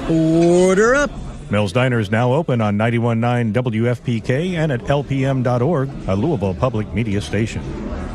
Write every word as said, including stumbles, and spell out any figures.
Order up. Mills Diner is now open on ninety-one point nine W F P K and at L P M dot org, a Louisville public media station.